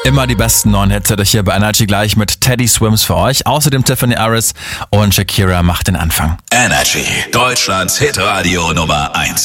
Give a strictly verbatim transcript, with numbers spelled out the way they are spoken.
Immer die besten neuen Hits hört ihr hier bei Energy gleich mit Teddy Swims für euch. Außerdem Tiffany Harris und Shakira macht den Anfang. Energy, Deutschlands Hitradio Nummer eins.